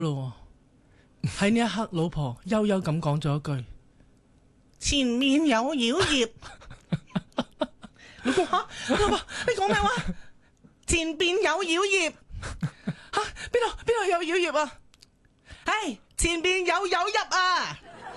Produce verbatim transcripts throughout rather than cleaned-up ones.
咯。喺呢一刻，老婆悠悠咁講咗一句：前面有妖孽。老公吓，老婆你講咩話？前邊有妖孽吓？邊度邊度有妖孽啊？唉，前邊有有入啊！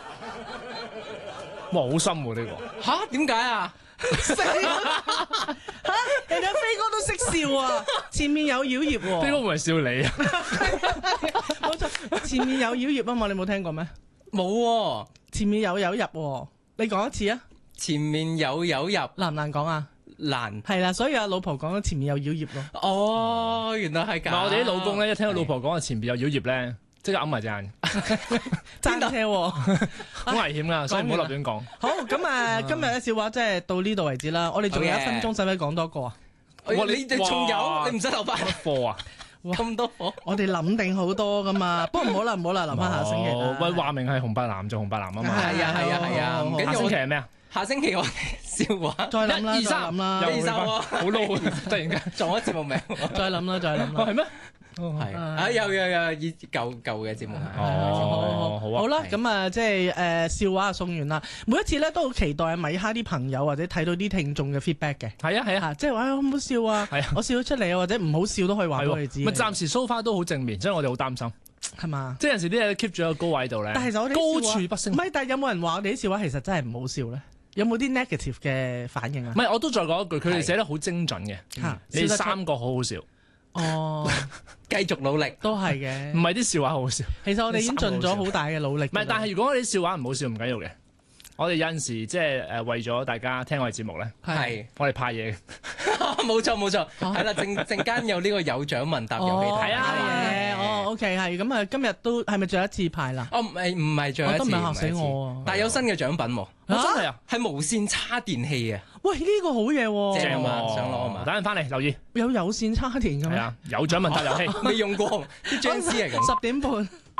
哇，好深喎呢個。 吓？點解啊？ 死吓！人哋飛哥都識笑啊！前面有妖孽喎。 飛哥會係笑你啊？ 冇錯，前面有妖孽啊嘛！你冇聽過咩？ 冇喎， 前面有有入喎。你講一次啊！ 前面有有入， 難唔難講啊？ 難。 係啦，所以阿老婆講咗前面有妖孽咯。 哦，原來係咁。 唔係我哋啲老公咧，一聽到老婆講話前邊有妖孽咧，即刻揞埋隻眼， 爭車喎， 好危險噶，所以唔好立亂講。 好咁啊！今日嘅笑話即係到呢度為止啦。我哋仲有一分鐘，使唔使講多個啊？ 哇！你你仲有？你唔使留翻課啊？ 咁多課？ 我哋諗定好多噶嘛。不過唔好啦，唔好啦，留翻下星期啦。 喂，話明係紅白藍就紅白藍啊嘛。 係啊係啊係啊！唔緊下要， 星期係咩啊？ 下星期我哋笑話再諗啦， 二三再諗啦， 又二三喎好 low 啊！突然間撞咗節目名。 再諗啦，再諗啦。 哦係咩？ 係啊，有有有以舊舊嘅節目係。 哦，好啊。 好啦， 係咁啊，即係誒笑話送完啦。每一次咧都好期待米哈啲朋友或者睇到啲聽眾嘅 feedback 嘅。 係啊係啊， 嚇，即係話好唔好笑啊？ 係啊我笑咗出嚟啊，或者唔好笑都可以話俾我哋知。 咪暫時 so far 都好正面，所以我哋好擔心。 係嘛？ 即係有時啲嘢 keep 住喺個高位度咧， 但係其實我哋啲高笑話處不勝。 唔係，但係有冇人話我哋啲笑話其實真係唔好笑咧？有冇啲 negative 嘅反應啊唔？係，我都再講一句，佢哋寫得好精準嘅。 嚇你哋三個好好笑， 哦， 繼續努力。 都係嘅。 唔係啲笑話好好笑。 其實我哋已經盡咗好大嘅努力㗎啦。 唔係，但係如果我哋啲笑話唔好笑唔緊要嘅，我哋有陣時即係誒為咗大家聽我哋節目咧， 係， 我哋派嘢嘅。 冇錯冇錯，係啦，陣陣間有呢個有獎問答遊戲哦， 睇係啊嘅，哦，OK，係咁啊，今日都係咪最後一次派啦？ 哦，唔係唔係最後一次， 我都唔係嚇死唔係一次我啊但係有新嘅獎品喎， 哦真係啊， 係無線叉電器啊， 喂，呢個好嘢喎， 正啊喎想攞啊嘛等陣翻嚟留意， 有有線叉電嘅咩？ 係啊，有獎問答遊戲。 未用過，啲僵屍嚟㗎。 十點半。